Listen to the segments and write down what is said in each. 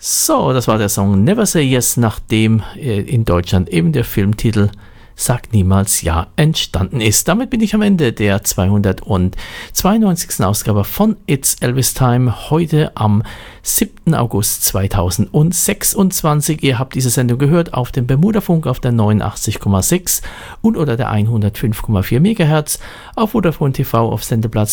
So, das war der Song Never Say Yes, nachdem in Deutschland eben der Filmtitel Sag niemals Ja entstanden ist. Damit bin ich am Ende der 292. Ausgabe von It's Elvis Time, heute am 7. August 2026. Ihr habt diese Sendung gehört auf dem Bermuda-Funk auf der 89,6 und oder der 105,4 MHz, auf Vodafone TV auf Sendeplatz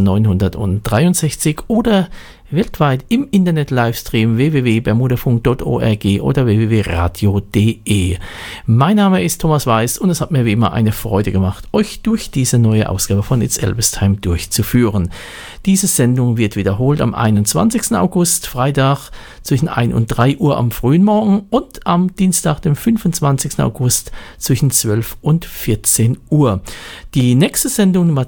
1963 oder weltweit im Internet-Livestream www.bermudafunk.org oder www.radio.de. Mein Name ist Thomas Weiß und es hat mir wie immer eine Freude gemacht, euch durch diese neue Ausgabe von It's Elvis Time durchzuführen. Diese Sendung wird wiederholt am 21. August, Freitag, zwischen 1 und 3 Uhr am frühen Morgen und am Dienstag, dem 25. August, zwischen 12 und 14 Uhr. Die nächste Sendung, Nummer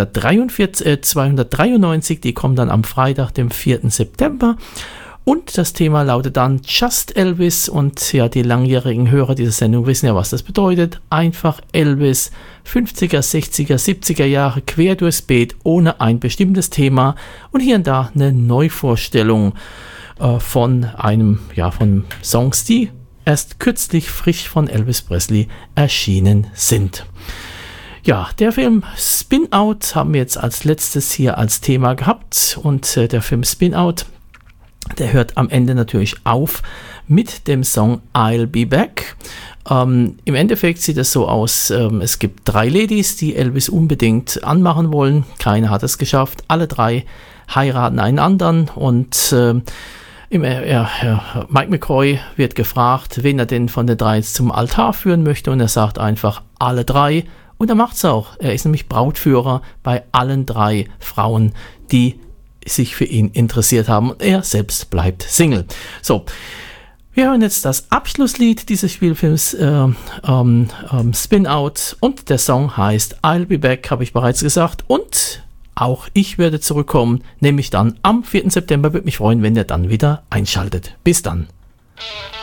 293, die kommt dann am Freitag, dem 4. September. Und das Thema lautet dann Just Elvis. Und ja, die langjährigen Hörer dieser Sendung wissen ja, was das bedeutet. Einfach Elvis, 50er, 60er, 70er Jahre, quer durchs Beet, ohne ein bestimmtes Thema. Und hier und da eine Neuvorstellung von Songs, die erst kürzlich frisch von Elvis Presley erschienen sind. Ja, der Film Spin Out haben wir jetzt als letztes hier als Thema gehabt und der Film Spin Out, der hört am Ende natürlich auf mit dem Song I'll Be Back. Im Endeffekt sieht es so aus, es gibt 3 Ladies, die Elvis unbedingt anmachen wollen. Keine hat es geschafft. Alle 3 heiraten einen anderen und Mike McCoy wird gefragt, wen er denn von den 3 zum Altar führen möchte und er sagt einfach alle 3 und er macht es auch. Er ist nämlich Brautführer bei allen 3 Frauen, die sich für ihn interessiert haben und er selbst bleibt Single. So, wir hören jetzt das Abschlusslied dieses Spielfilms Spin Out und der Song heißt I'll Be Back, habe ich bereits gesagt, und auch ich werde zurückkommen, nämlich dann am 4. September. Würde mich freuen, wenn ihr dann wieder einschaltet. Bis dann.